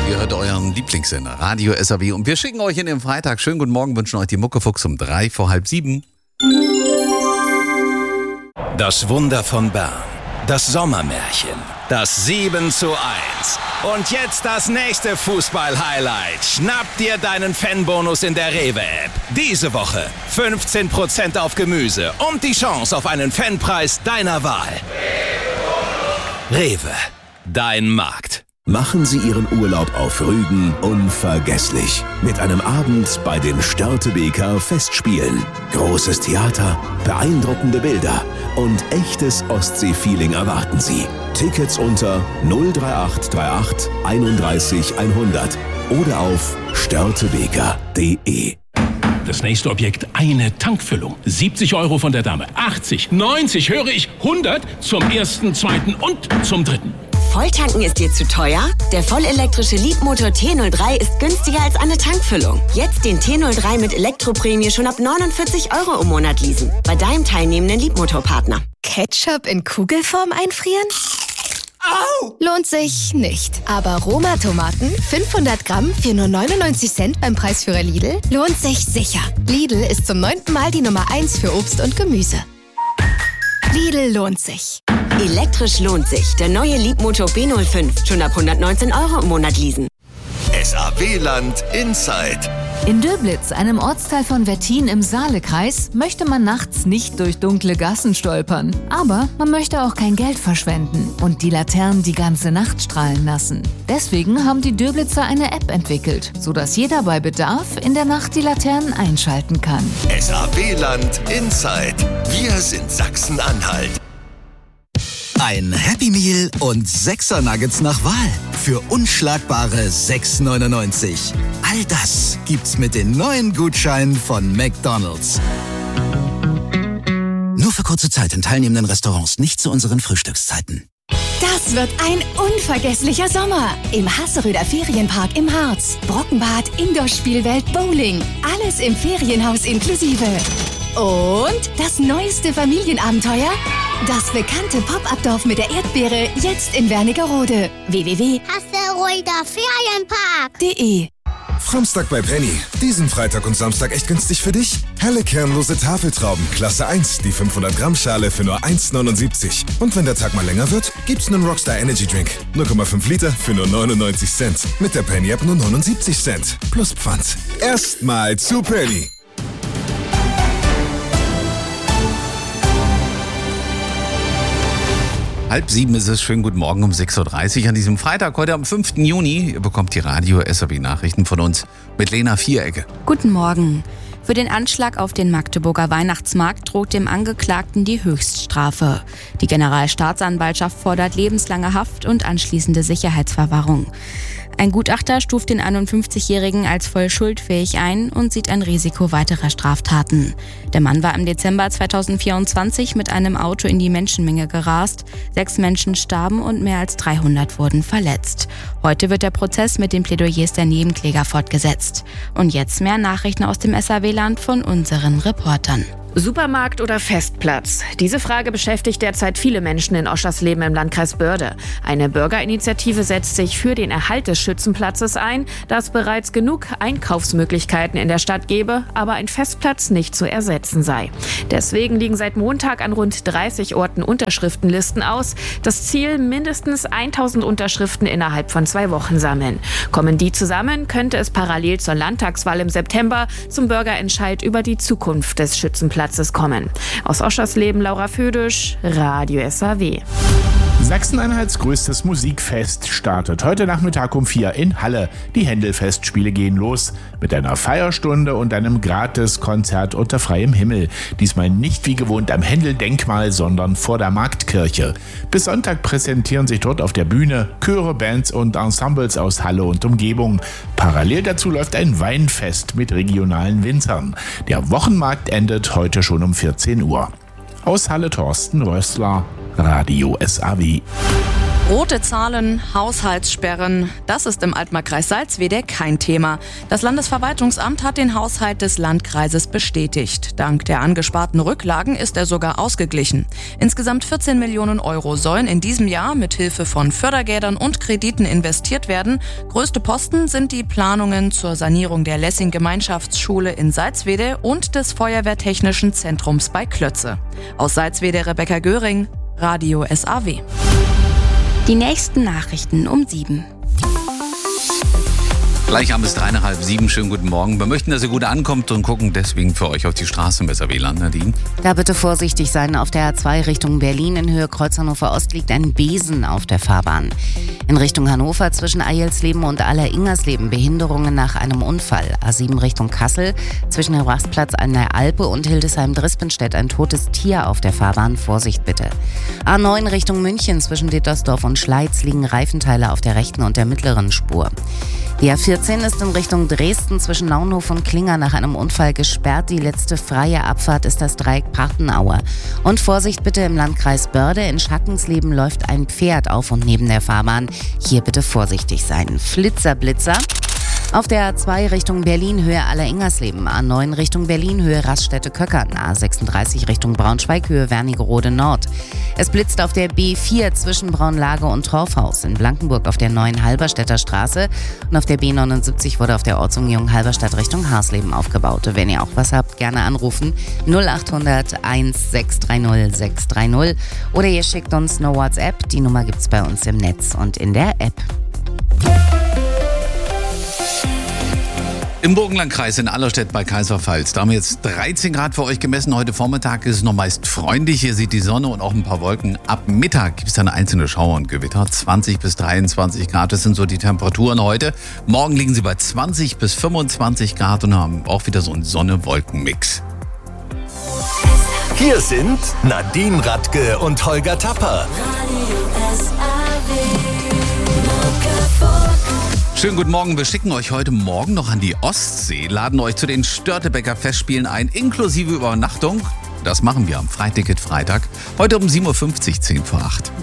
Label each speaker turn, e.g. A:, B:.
A: Ihr hört euren Lieblingssender, Radio SAW. Und wir schicken euch in den Freitag. Schönen guten Morgen, wünschen euch die Muckefuchs um 6:45.
B: Das Wunder von Bern. Das Sommermärchen. Das 7:1. Und jetzt das nächste Fußball-Highlight. Schnapp dir deinen Fanbonus in der Rewe-App. Diese Woche 15% auf Gemüse und die Chance auf einen Fanpreis deiner Wahl. Rewe, dein Markt.
C: Machen Sie Ihren Urlaub auf Rügen unvergesslich. Mit einem Abend bei den Störtebeker Festspielen. Großes Theater, beeindruckende Bilder und echtes Ostsee-Feeling erwarten Sie. Tickets unter 03838 31 100 oder auf störtebeker.de.
D: Das nächste Objekt, eine Tankfüllung. 70 € von der Dame. 80, 90, höre ich, 100 zum ersten, zweiten und zum dritten.
E: Volltanken ist dir zu teuer? Der vollelektrische Leapmotor T03 ist günstiger als eine Tankfüllung. Jetzt den T03 mit Elektroprämie schon ab 49 € im Monat leasen. Bei deinem teilnehmenden Leapmotor-Partner.
F: Ketchup in Kugelform einfrieren?
E: Au!
F: Lohnt sich nicht. Aber Roma-Tomaten, 500 Gramm für nur 99 Cent beim Preisführer Lidl, lohnt sich sicher. Lidl ist zum 9. Mal die Nummer 1 für Obst und Gemüse. Lidl lohnt sich.
E: Elektrisch lohnt sich. Der neue Leapmotor B05. Schon ab 119 € im Monat leasen.
G: SAW-Land Inside.
H: In Döblitz, einem Ortsteil von Wettin im Saalekreis, möchte man nachts nicht durch dunkle Gassen stolpern. Aber man möchte auch kein Geld verschwenden und die Laternen die ganze Nacht strahlen lassen. Deswegen haben die Döblitzer eine App entwickelt, sodass jeder bei Bedarf in der Nacht die Laternen einschalten kann.
G: SAW-Land Inside. Wir sind Sachsen-Anhalt.
I: Ein Happy Meal und 6er Nuggets nach Wahl für unschlagbare 6,99. All das gibt's mit den neuen Gutscheinen von McDonald's. Nur für kurze Zeit in teilnehmenden Restaurants, nicht zu unseren Frühstückszeiten.
F: Das wird ein unvergesslicher Sommer im Hasseröder Ferienpark im Harz. Brockenbad, Indoor-Spielwelt, Bowling. Alles im Ferienhaus inklusive. Und das neueste Familienabenteuer? Das bekannte Pop-Up-Dorf mit der Erdbeere, jetzt in Wernigerode. www.hasseröderferienpark.de.
J: Framstag bei Penny. Diesen Freitag und Samstag echt günstig für dich. Helle kernlose Tafeltrauben, Klasse 1, die 500 Gramm Schale für nur 1,79. Und wenn der Tag mal länger wird, gibt's einen Rockstar Energy Drink. 0,5 Liter für nur 99 Cent. Mit der Penny App nur 79 Cent. Plus Pfand. Erstmal zu Penny.
A: 6:30 ist es. Schönen guten Morgen um 6:30 an diesem Freitag, heute am 5. Juni. Ihr bekommt die Radio SAW-Nachrichten von uns mit Lena Vierecke.
K: Guten Morgen. Für den Anschlag auf den Magdeburger Weihnachtsmarkt droht dem Angeklagten die Höchststrafe. Die Generalstaatsanwaltschaft fordert lebenslange Haft und anschließende Sicherheitsverwahrung. Ein Gutachter stuft den 51-Jährigen als voll schuldfähig ein und sieht ein Risiko weiterer Straftaten. Der Mann war im Dezember 2024 mit einem Auto in die Menschenmenge gerast. 6 Menschen starben und mehr als 300 wurden verletzt. Heute wird der Prozess mit den Plädoyers der Nebenkläger fortgesetzt. Und jetzt mehr Nachrichten aus dem SAW-Land von unseren Reportern.
L: Supermarkt oder Festplatz? Diese Frage beschäftigt derzeit viele Menschen in Oschersleben im Landkreis Börde. Eine Bürgerinitiative setzt sich für den Erhalt des Schützenplatzes ein, da es bereits genug Einkaufsmöglichkeiten in der Stadt gebe, aber ein Festplatz nicht zu ersetzen sei. Deswegen liegen seit Montag an rund 30 Orten Unterschriftenlisten aus. Das Ziel: mindestens 1000 Unterschriften innerhalb von 2 Wochen sammeln. Kommen die zusammen, könnte es parallel zur Landtagswahl im September zum Bürgerentscheid über die Zukunft des Schützenplatzes kommen. Aus Oschersleben Laura Födisch, Radio SAW.
M: Sachsen-Anhalts größtes Musikfest startet heute Nachmittag um 4 in Halle. Die Händel-Festspiele gehen los mit einer Feierstunde und einem Gratis-Konzert unter freiem Himmel. Diesmal nicht wie gewohnt am Händel-Denkmal, sondern vor der Marktkirche. Bis Sonntag präsentieren sich dort auf der Bühne Chöre, Bands und Ensembles aus Halle und Umgebung. Parallel dazu läuft ein Weinfest mit regionalen Winzern. Der Wochenmarkt endet heute schon um 14 Uhr. Aus Halle Thorsten Rössler, Radio SAW.
N: Rote Zahlen, Haushaltssperren, das ist im Altmarkkreis Salzwedel kein Thema. Das Landesverwaltungsamt hat den Haushalt des Landkreises bestätigt. Dank der angesparten Rücklagen ist er sogar ausgeglichen. Insgesamt 14 Millionen Euro sollen in diesem Jahr mit Hilfe von Fördergeldern und Krediten investiert werden. Größte Posten sind die Planungen zur Sanierung der Lessing-Gemeinschaftsschule in Salzwedel und des Feuerwehrtechnischen Zentrums bei Klötze. Aus Salzwedel Rebecca Göring, Radio SAW.
K: Die nächsten Nachrichten um 7.
A: Gleich abends 6:30. Schönen guten Morgen. Wir möchten, dass ihr gut ankommt und gucken deswegen für euch auf die Straße im SAW-Land. Nadine?
O: Da bitte vorsichtig sein. Auf der A2 Richtung Berlin in Höhe Kreuz Hannover Ost liegt ein Besen auf der Fahrbahn. In Richtung Hannover zwischen Eilsleben und Aller-Ingersleben Behinderungen nach einem Unfall. A7 Richtung Kassel zwischen dem Rastplatz an der Alpe und Hildesheim-Drispenstedt ein totes Tier auf der Fahrbahn. Vorsicht bitte. A9 Richtung München zwischen Dittersdorf und Schleiz liegen Reifenteile auf der rechten und der mittleren Spur. Die A14 ist in Richtung Dresden zwischen Naunhof und Klinger nach einem Unfall gesperrt. Die letzte freie Abfahrt ist das Dreieck Partenaue. Und Vorsicht bitte im Landkreis Börde. In Schackensleben läuft ein Pferd auf und neben der Fahrbahn. Hier bitte vorsichtig sein. Flitzer, Blitzer. Auf der A2 Richtung Berlin Höhe Aller-Ingersleben, A9 Richtung Berlin Höhe Raststätte-Köckern, A36 Richtung Braunschweig Höhe Wernigerode Nord. Es blitzt auf der B4 zwischen Braunlage und Torfhaus, in Blankenburg auf der neuen Halberstädter Straße und auf der B79 wurde auf der Ortsumgehung Halberstadt Richtung Harsleben aufgebaut. Wenn ihr auch was habt, gerne anrufen 0800 1630 630 oder ihr schickt uns eine WhatsApp, die Nummer gibt's bei uns im Netz und in der App.
A: Im Burgenlandkreis in Allerstedt bei Kaiserpfalz. Da haben wir jetzt 13 Grad für euch gemessen. Heute Vormittag ist es noch meist freundlich. Ihr seht die Sonne und auch ein paar Wolken. Ab Mittag gibt es dann einzelne Schauer und Gewitter. 20 bis 23 Grad, das sind so die Temperaturen heute. Morgen liegen sie bei 20 bis 25 Grad und haben auch wieder so einen Sonne-Wolken-Mix.
G: Hier sind Nadine Radke und Holger Tapper.
A: Schönen guten Morgen, wir schicken euch heute Morgen noch an die Ostsee, laden euch zu den Störtebeker Festspielen ein, inklusive Übernachtung. Das machen wir am Freiticket Freitag, heute um 7:50 Uhr, 7:50.